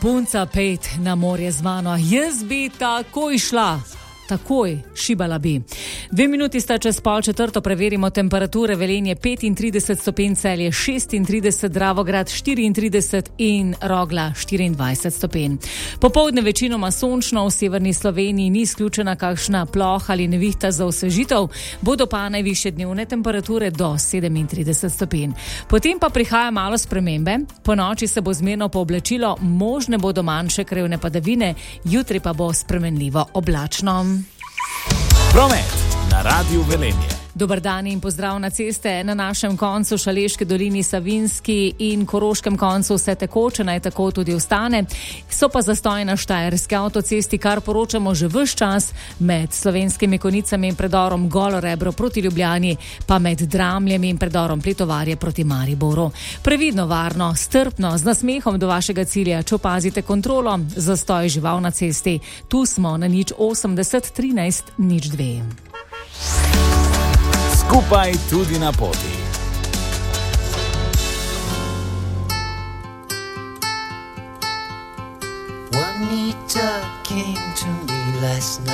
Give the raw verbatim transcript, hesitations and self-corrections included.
Punca, pejt na morje z mano, jaz bi takoj šla. Takoj, šibala bi. Dve minuti sta čez pol četrto, preverimo temperature. Velenje petintrideset stopinj, Celje šestintrideset, Dravograd štiriintrideset in Rogla štiriindvajset stopinj. Popoldne večinoma sončno, v severni Sloveniji ni izključena kakšna ploha ali nevihta za osvežitev, bodo pa najvišje dnevne temperature do sedemintrideset stopinj. Potem pa prihaja malo spremembe, po noči se bo zmerno pooblačilo, možne bodo manjše krajevne padavine, jutri pa bo spremenljivo oblačno. Promet na Radiu Velenje. Dober dan in pozdrav na ceste. Na našem koncu Šaleške dolini, Savinjski in Koroškem koncu vse tekoče, naj tako tudi ostane. So pa zastoji na Štajerski avtocesti, kar poročamo že ves čas, med Slovenskimi Konicami in predorom Golo Rebro proti Ljubljani, pa med Dramljem in predorom Pletovarje proti Mariboru. Previdno, varno, strpno, z nasmehom do vašega cilja, če opazite kontrolo, zastoj žival na cesti. Tu smo na nič osemdeset trinajst nič dve. Skupaj tudi na poti. Juanita came to me last night.